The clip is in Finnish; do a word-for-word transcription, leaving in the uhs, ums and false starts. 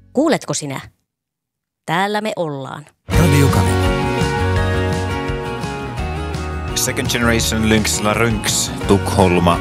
Kuuletko sinä? Täällä me ollaan. Radio Kanava. Second Generation Lynx La Rynx, Tukholma